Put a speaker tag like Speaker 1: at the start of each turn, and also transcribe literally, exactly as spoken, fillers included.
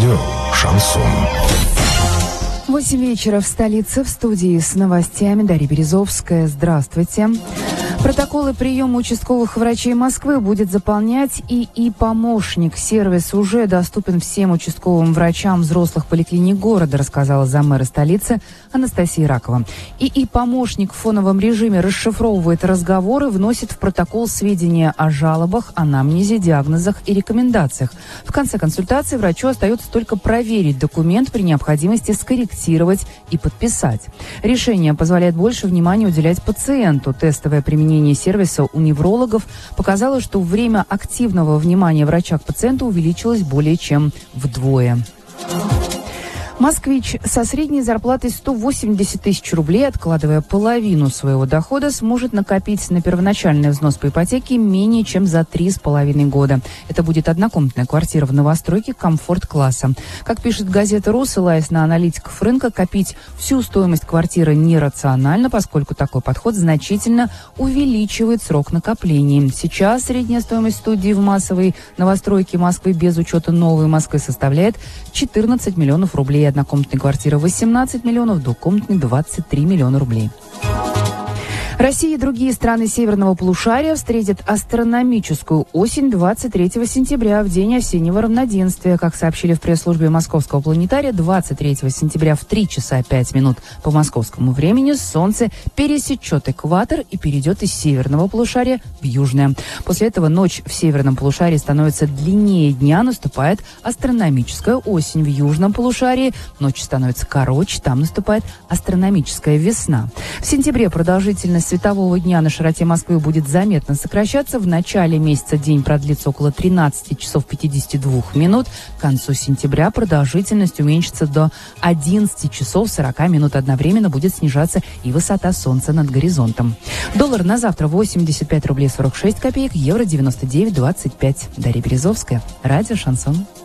Speaker 1: Радио «Шансон».
Speaker 2: Восемь вечера в столице, в студии с новостями Дарья Березовская. Здравствуйте. Протоколы приема участковых врачей Москвы будет заполнять ИИ-помощник. Сервис уже доступен всем участковым врачам взрослых поликлиник города, рассказала заммэра столицы Анастасия Ракова. ИИ-помощник в фоновом режиме расшифровывает разговоры, вносит в протокол сведения о жалобах, анамнезе, диагнозах и рекомендациях. В конце консультации врачу остается только проверить документ, при необходимости скорректировать и подписать. Решение позволяет больше внимания уделять пациенту. Тестовое применение сервиса у неврологов показало, что время активного внимания врача к пациенту увеличилось более чем вдвое. Москвич со средней зарплатой сто восемьдесят тысяч рублей, откладывая половину своего дохода, сможет накопить на первоначальный взнос по ипотеке менее чем за три с половиной года. Это будет однокомнатная квартира в новостройке комфорт-класса. Как пишет газета «РУ», ссылаясь на аналитиков рынка, копить всю стоимость квартиры нерационально, поскольку такой подход значительно увеличивает срок накопления. Сейчас средняя стоимость студии в массовой новостройке Москвы без учета Новой Москвы составляет четырнадцать миллионов рублей. Однокомнатная квартира восемнадцать миллионов, двухкомнатная двадцать три миллиона рублей. Россия и другие страны северного полушария встретят астрономическую осень двадцать третьего сентября, в день осеннего равноденствия. Как сообщили в пресс-службе Московского планетария, двадцать третьего сентября в три часа пять минут по московскому времени Солнце пересечет экватор и перейдет из северного полушария в южное. После этого ночь в северном полушарии становится длиннее дня, наступает астрономическая осень. В южном полушарии ночь становится короче, там наступает астрономическая весна. В сентябре продолжительность светового дня на широте Москвы будет заметно сокращаться. В начале месяца день продлится около тринадцати часов пятидесяти двух минут. К концу сентября продолжительность уменьшится до одиннадцати часов сорока минут. Одновременно будет снижаться и высота Солнца над горизонтом. Доллар на завтра восемьдесят пять рублей сорок шесть копеек, евро девяносто девять двадцать пять. Дарья Березовская, радио «Шансон».